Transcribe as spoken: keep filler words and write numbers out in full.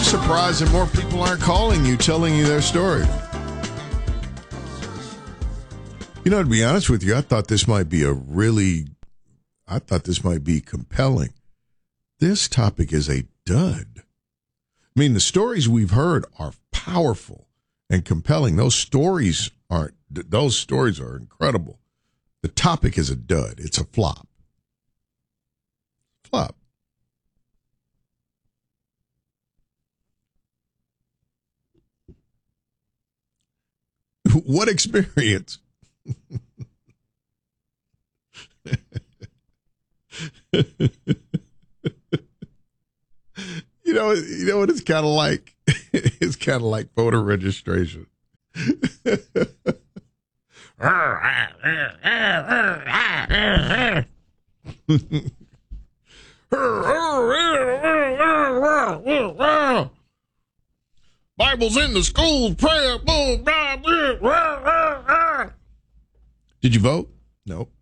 surprised that more people aren't calling you, telling you their story. You know, to be honest with you, I thought this might be a really, I thought this might be compelling. This topic is a dud. I mean, the stories we've heard are powerful and compelling. Those stories aren't, those stories are incredible. The topic is a dud. It's a flop. Flop. What experience? You know, you know what it's kind of like? It's kind of like voter registration. Bible's in the schools, prayer. Did you vote? Nope.